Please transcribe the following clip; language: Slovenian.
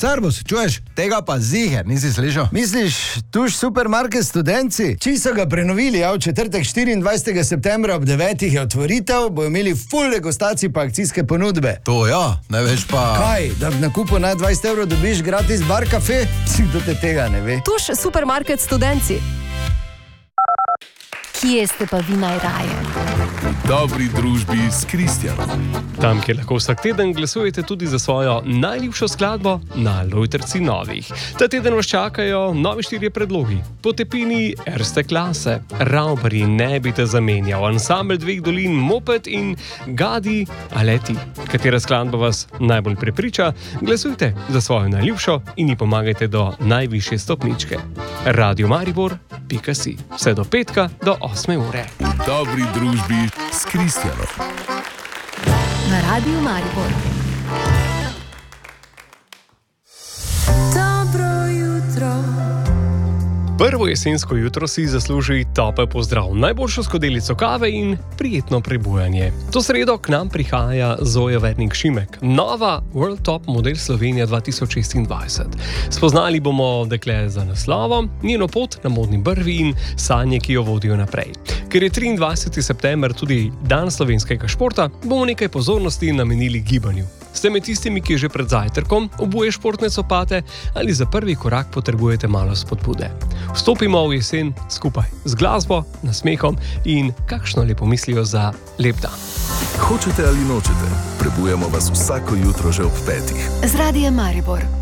Carbus, čuješ? Tega pa ziher, nisi slišal? Misliš, tuš supermarket Studenci? Či so ga prenovili, v četrtek 24. septembra ob 9. je otvoritev, bojo imeli full degustacij pa akcijske ponudbe. To ja, ne veš pa... Kaj, da v nakupu na 20 evrov dobiš gratis bar kafe? Kdo te tega ne ve? Tuš supermarket Studenci. Kje ste pa vi najraje? Dobri družbi s Kristjanom. Tam, kjer lahko vsak teden glasujete tudi za svojo najljubšo skladbo na Lojtrci novih. Ta teden vas čakajo novi 4 predlogi. Potepini Erste klase, Ravbari ne bi te zamenjal, Ansambel dveh dolin Moped in Gadi Aleti. Katera skladba vas najbolj prepriča? Glasujte za svojo najljubšo in ji pomagajte do najvišje stopničke. radiomaribor.si. Vse do petka, do 8. ure. Dobri družbi s Kristjanom. Na Radiu Maribor. Dobro jutro. Prvo jesensko jutro si zasluži topel pozdrav, najboljšo skodelico kave in prijetno prebujanje. To sredo k nam prihaja Zoja Vernik Šimek, nova World Top model Slovenija 2026. Spoznali bomo dekle za naslovom, njeno pot na modni brvi in sanje, ki jo vodijo naprej. Ker je 23. september tudi dan slovenskega športa, bomo nekaj pozornosti namenili gibanju. Ste med tistimi, ki že pred zajtrkom obuje športne copate ali za prvi korak potrebujete malo spodbude. Vstopimo v jesen skupaj z glasbo, nasmehom in kakšno lepo mislijo za lep dan. Hočete ali nočete, prebujamo vas vsako jutro že ob 5. Z Radiem Maribor.